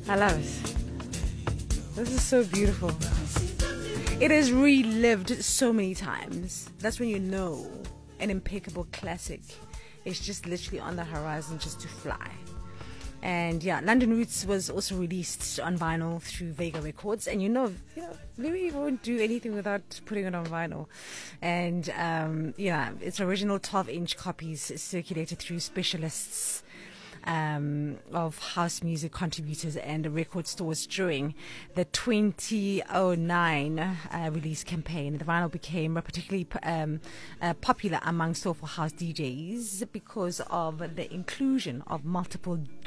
I love it. This is so beautiful. It is relived so many times. That's when you know an impeccable classic is just literally on the horizon just to fly. And yeah, London Roots was also released on vinyl through Vega Records, and Louis won't do anything without putting it on vinyl. And its original 12-inch copies circulated through specialists of house music contributors and record stores during the 2009 release campaign. The vinyl became particularly popular among soulful house DJs because of the inclusion of multiple